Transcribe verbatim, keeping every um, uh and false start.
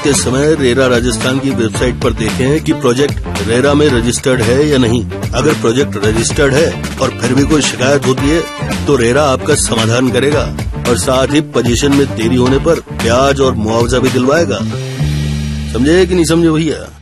करते समय रेरा राजस्थान की वेबसाइट पर देखें कि प्रोजेक्ट रेरा में रजिस्टर्ड है या नहीं। अगर प्रोजेक्ट रजिस्टर्ड है और फिर भी कोई शिकायत होती है तो रेरा आपका समाधान करेगा और साथ ही पोजीशन में देरी होने पर ब्याज और मुआवजा भी दिलवाएगा। समझे कि नहीं समझे भैया?